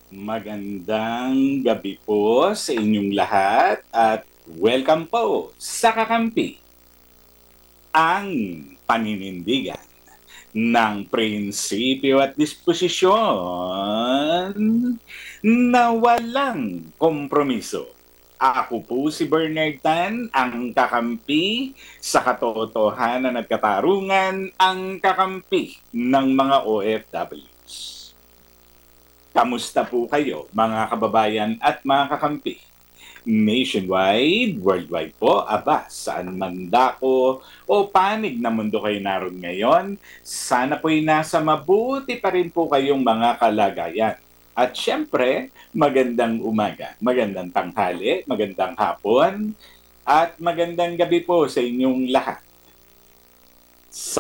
Magandang gabi po sa inyong lahat at welcome po sa Kakampi, ang paninindigan ng prinsipyo at disposisyon na walang kompromiso. Ako po si Bernard Tan, ang kakampi sa katotohanan at katarungan, ang kakampi ng mga OFWs. Kamusta po kayo, mga kababayan at mga kakampi? Nationwide, worldwide po, aba, saan man dako o panig na mundo kayo naroon ngayon, sana po'y nasa mabuti pa rin po kayong mga kalagayan. At syempre, magandang umaga, magandang tanghali, magandang hapon, at magandang gabi po sa inyong lahat. So,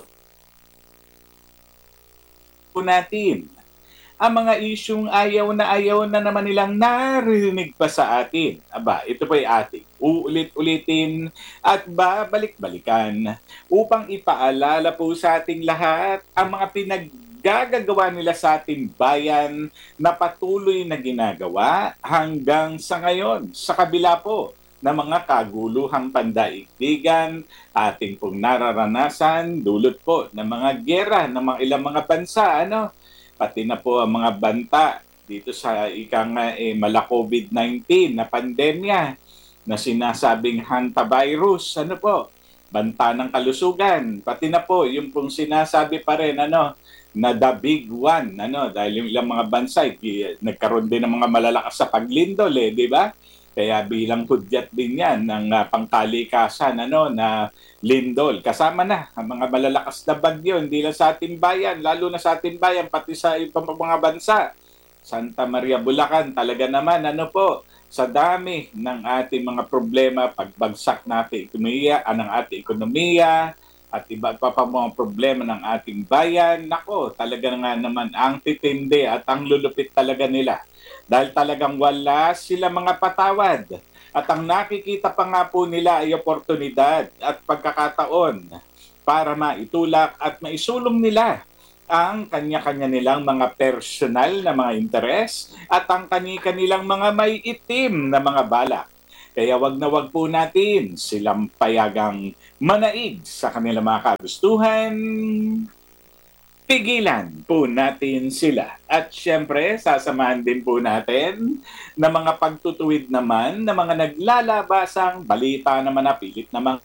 natin ang mga isyung ayaw na naman nilang narinig pa sa atin. Aba, ito po'y ating uulit-ulitin at babalik-balikan upang ipaalala po sa ating lahat ang mga pinaggagawa nila sa ating bayan na patuloy na ginagawa hanggang sa ngayon. Sa kabila po ng mga kaguluhang pandaigdigan, ating pong nararanasan, dulot po ng mga gera ng mga ilang mga bansa, pati na po ang mga banta dito sa mala COVID-19 na pandemya na sinasabing hantavirus, banta ng kalusugan, pati na po yung pong sinasabi pa rin, na the big one, dahil yung ilang mga bansa, nagkaroon din ng mga malalakas sa paglindol, di ba? Kaya bilang hudyat din yan ng pangkalikasan, na lindol. Kasama na ang mga malalakas na bagyo, hindi lang sa ating bayan, lalo na sa ating bayan, pati sa ibang mga bansa. Santa Maria, Bulacan, talaga naman, sa dami ng ating mga problema, pagbagsak natin ekonomiya, ng ating ekonomiya, at iba pa mga problema ng ating bayan, talaga nga naman ang titindi at ang lulupit talaga nila. Dahil talagang wala sila mga patawad. At ang nakikita pa nga po nila ay oportunidad at pagkakataon para maitulak at maisulong nila ang kanya-kanya nilang mga personal na mga interes at ang kani-kanilang mga may itim na mga balak. Kaya wag po natin silang payagang manaig sa kanilang mga kagustuhan, pigilan po natin sila. At syempre, sasamahan din po natin na mga pagtutuwid naman na mga naglalabasang balita naman na pilit namang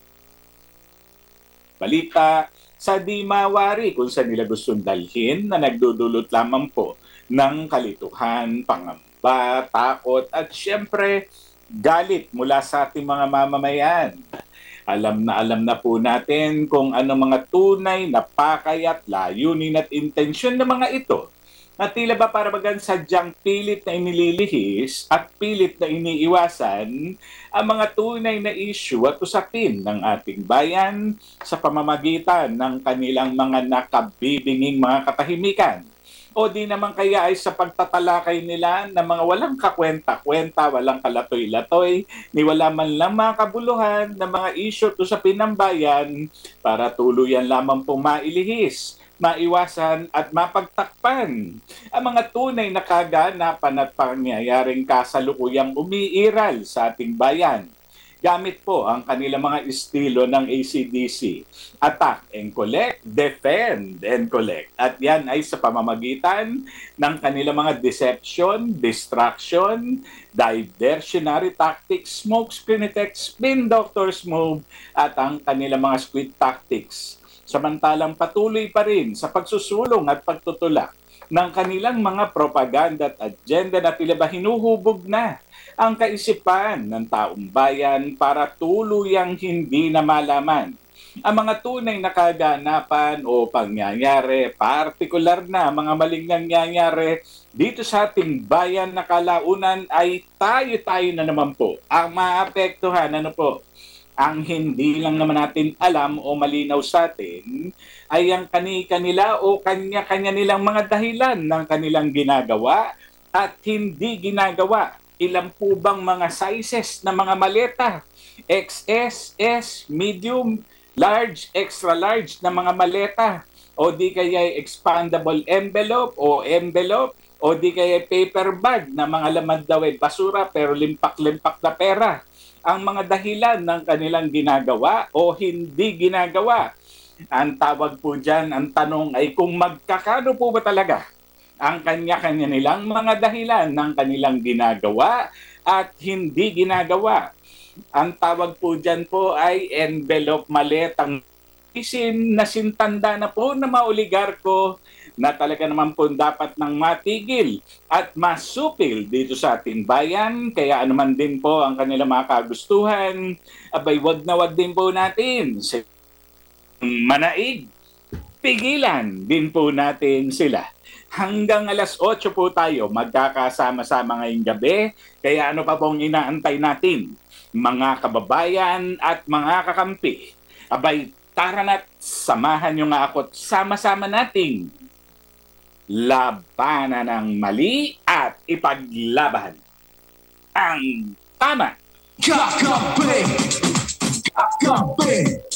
balita sa di mawari kung saan nila gustong dalhin na nagdudulot lamang po ng kalituhan, pangamba, takot at syempre galit mula sa ating mga mamamayan. Alam na po natin kung ano mga tunay na pakay at layunin at intensyon ng mga ito na tila ba para bagang sadyang pilit na inililihis at pilit na iniiwasan ang mga tunay na issue at usapin ng ating bayan sa pamamagitan ng kanilang mga nakabibinging mga katahimikan. O di naman kaya ay sa pagtatalakay nila ng mga walang kakwenta-kwenta, walang kalatoy-latoy, ni wala man lang mga kabuluhan ng mga issue to sa pinambayan para tuluyan lamang pong mailihis, maiwasan at mapagtakpan ang mga tunay na kaganapan at pangyayaring kasalukuyang umiiral sa ating bayan gamit po ang kanilang mga estilo ng ACDC. Attack and collect, defend and collect. At yan ay sa pamamagitan ng kanilang mga deception, distraction, diversionary tactics, smoke screen attacks, spin doctor's move, at ang kanilang mga squid tactics. Samantalang patuloy pa rin sa pagsusulong at pagtutulak ng kanilang mga propaganda at agenda na tila ba hinuhubog na ang kaisipan ng taong bayan para tuluyang hindi na malaman ang mga tunay na kaganapan o pangyayari, partikular na mga maling nangyayari dito sa ating bayan na kalaunan ay tayo-tayo na naman po ang maapektuhan. Ang hindi lang naman natin alam o malinaw sa atin ay ang kani-kanila o kanya-kanya nilang mga dahilan ng kanilang ginagawa at hindi ginagawa. Ilan po bang mga sizes na mga maleta? XS, S, medium, large, extra large na mga maleta. O di kaya expandable envelope o envelope o di kaya paper bag na mga laman daw ay basura pero limpak-limpak na pera ang mga dahilan ng kanilang ginagawa o hindi ginagawa. Ang tawag po dyan, ang tanong ay kung magkakano po ba talaga ang kanya-kanya nilang mga dahilan ng kanilang ginagawa at hindi ginagawa. Ang tawag po dyan po ay envelope maletang isin na sintanda na po na maoligarko na talaga naman po dapat nang matigil at masupil dito sa ating bayan. Kaya anuman din po ang kanilang mga kagustuhan, abay wag na wag din po natin manaig. Pigilan din po natin sila. Hanggang alas 8 po tayo magkakasama-sama ngayong gabi. Kaya ano pa pong inaantay natin, mga kababayan at mga kakampi? Abay, tara na't samahan nyo nga ako't sama-sama nating labanan ng mali at ipaglaban ang tama. Kakampi! Kakampi!